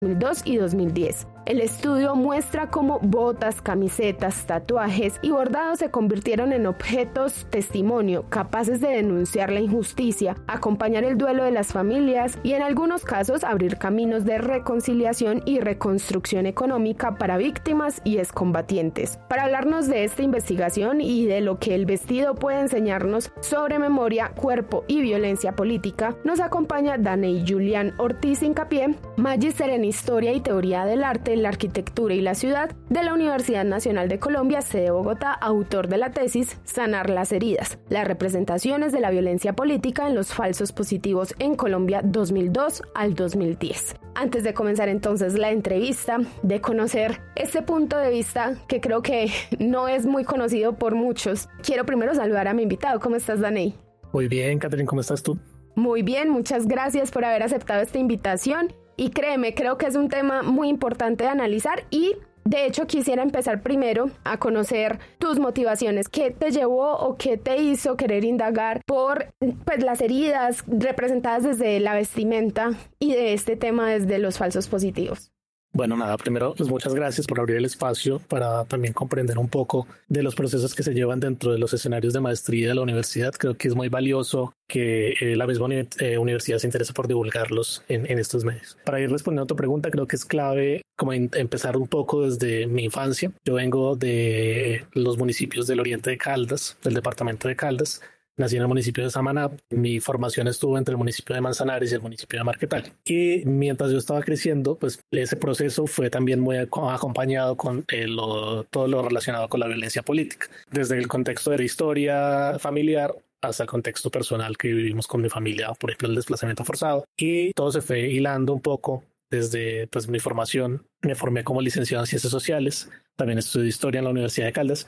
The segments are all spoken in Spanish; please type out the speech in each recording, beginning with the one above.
2002 y 2010. El estudio muestra cómo botas, camisetas, tatuajes y bordados se convirtieron en objetos testimonio capaces de denunciar la injusticia, acompañar el duelo de las familias y en algunos casos abrir caminos de reconciliación y reconstrucción económica para víctimas y excombatientes. Para hablarnos de esta investigación y de lo que el vestido puede enseñarnos sobre memoria, cuerpo y violencia política, nos acompaña Daney Julián Ortiz Hincapié, magíster en Historia y Teoría del Arte, la Arquitectura y la Ciudad de la Universidad Nacional de Colombia, sede Bogotá, autor de la tesis Sanar las heridas, las representaciones de la violencia política en los falsos positivos en Colombia 2002 al 2010. Antes de comenzar entonces la entrevista, de conocer este punto de vista que creo que no es muy conocido por muchos, quiero primero saludar a mi invitado. ¿Cómo estás, Daney? Muy bien, Catherine, ¿cómo estás tú? Muy bien, muchas gracias por haber aceptado esta invitación. Y créeme, creo que es un tema muy importante de analizar y de hecho quisiera empezar primero a conocer tus motivaciones. ¿Qué te llevó o qué te hizo querer indagar por las heridas representadas desde la vestimenta y de este tema desde los falsos positivos? Bueno, nada, primero, pues muchas gracias por abrir el espacio para también comprender un poco de los procesos que se llevan dentro de los escenarios de maestría de la universidad. Creo que es muy valioso que la misma universidad se interese por divulgarlos en estos medios. Para ir respondiendo a tu pregunta, creo que es clave como empezar un poco desde mi infancia. Yo vengo de los municipios del oriente de Caldas, del departamento de Caldas. Nací en el municipio de Samaná. Mi formación estuvo entre el municipio de Manzanares y el municipio de Marquetal. Y mientras yo estaba creciendo, pues ese proceso fue también muy acompañado con todo lo relacionado con la violencia política. Desde el contexto de la historia familiar hasta el contexto personal que vivimos con mi familia, por ejemplo, el desplazamiento forzado. Y todo se fue hilando un poco desde mi formación. Me formé como licenciado en Ciencias Sociales. También estudié Historia en la Universidad de Caldas.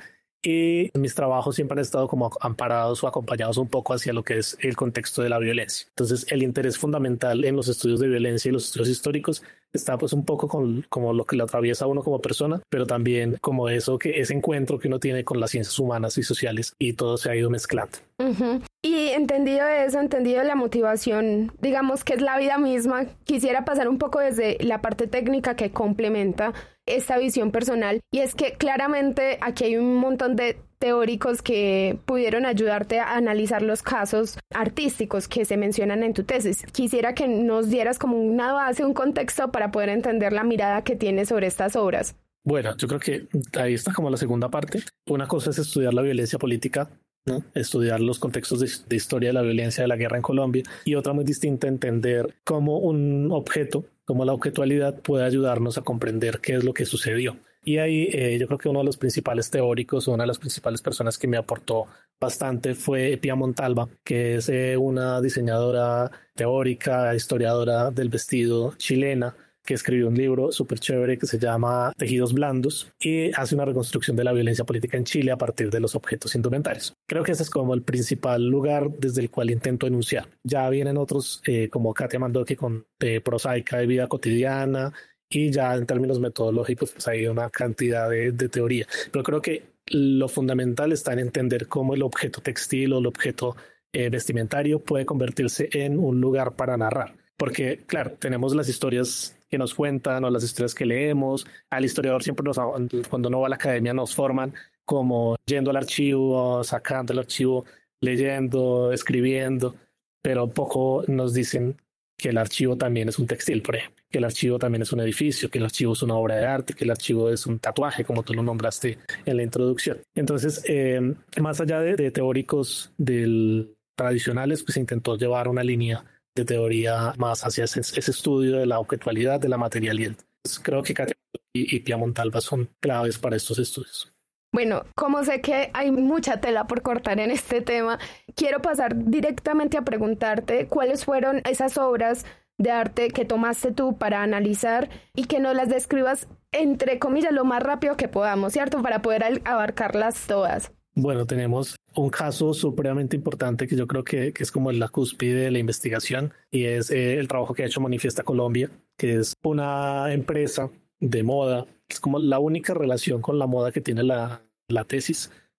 Y mis trabajos siempre han estado como amparados o acompañados un poco hacia lo que es el contexto de la violencia. Entonces, el interés fundamental en los estudios de violencia y los estudios históricos está pues un poco con como lo que le atraviesa a uno como persona, pero también como ese encuentro que uno tiene con las ciencias humanas y sociales, y todo se ha ido mezclando. Uh-huh. Y entendido eso, entendido la motivación, digamos que es la vida misma, quisiera pasar un poco desde la parte técnica que complementa esta visión personal, y es que claramente aquí hay un montón de teóricos que pudieron ayudarte a analizar los casos artísticos que se mencionan en tu tesis. Quisiera que nos dieras como una base, un contexto para poder entender la mirada que tienes sobre estas obras. Bueno, yo creo que ahí está como la segunda parte. Una cosa es estudiar la violencia política, ¿no? Estudiar los contextos de historia de la violencia de la guerra en Colombia, y otra muy distinta, entender cómo un objeto, como la objetualidad, puede ayudarnos a comprender qué es lo que sucedió. Y ahí yo creo que uno de los principales teóricos, una de las principales personas que me aportó bastante fue Pia Montalva, que es una diseñadora teórica, historiadora del vestido chilena, que escribió un libro súper chévere que se llama Tejidos Blandos y hace una reconstrucción de la violencia política en Chile a partir de los objetos indumentarios. Creo que ese es como el principal lugar desde el cual intento enunciar. Ya vienen otros como Katia Mandoki con prosaica de vida cotidiana, y ya en términos metodológicos pues hay una cantidad de teoría. Pero creo que lo fundamental está en entender cómo el objeto textil o el objeto vestimentario puede convertirse en un lugar para narrar. Porque, claro, tenemos las historias que nos cuentan o las historias que leemos. Al historiador siempre cuando uno va a la academia nos forman como yendo al archivo, sacando el archivo, leyendo, escribiendo, pero poco nos dicen que el archivo también es un textil, por ejemplo, que el archivo también es un edificio, que el archivo es una obra de arte, que el archivo es un tatuaje, como tú lo nombraste en la introducción. Entonces, más allá de teóricos tradicionales, pues se intentó llevar una línea de teoría más hacia ese estudio de la objetualidad, de la materialidad. Pues creo que Katia y Pia Montalva son claves para estos estudios. Bueno, como sé que hay mucha tela por cortar en este tema, quiero pasar directamente a preguntarte cuáles fueron esas obras de arte que tomaste tú para analizar y que nos las describas, entre comillas, lo más rápido que podamos, ¿cierto? Para poder abarcarlas todas. Bueno, tenemos un caso supremamente importante que yo creo que es como la cúspide de la investigación, y es el trabajo que ha hecho Manifiesta Colombia, que es una empresa de moda. Es como la única relación con la moda que tiene la tesis,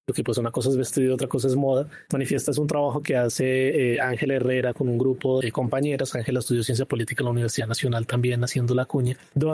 porque pues una cosa es vestido y otra cosa es moda. Manifiesta es un trabajo que hace Ángela Herrera con un grupo de compañeras. Ángela estudió ciencia política en la Universidad Nacional también, haciendo la cuña,